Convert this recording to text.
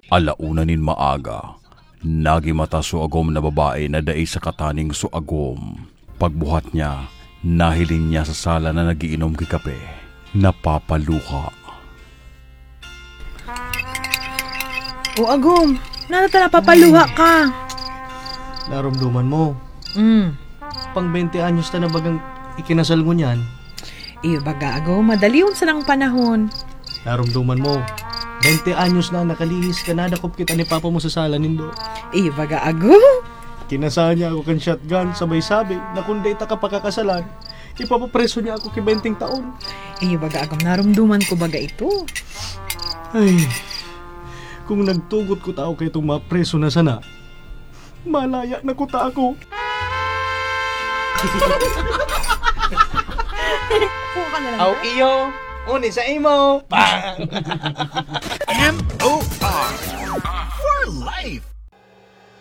Alaunanin maaga, nagimata suagom na babae na dai sa kataning suagom. Pagbuhat niya, nahilin niya sa sala na nagiinom kay kape. Napapaluha. O agom, nata napapaluha ka. Naramdaman mo. Pang 20 anyos na bagang ikinasal mo niyan. Iyo baga agom, madalion sa lang panahon. Naramdaman mo. 20 anyos na nakalihis ka na, dakop kita ni papa mo sa sala nindo. Iyo baga agom. Kinasal niya ako kan shotgun, sabay sabi na kung data ka pakakasalan, ipapapreso niya ako kay 20 taon. Iyo baga agom, naramduman ko baga ito. Ay, kung nagtugot ko tao kay itong mapreso na sana, malaya na ko ta ako. Aw iyo, uni sa imo. Bang! MOR for life.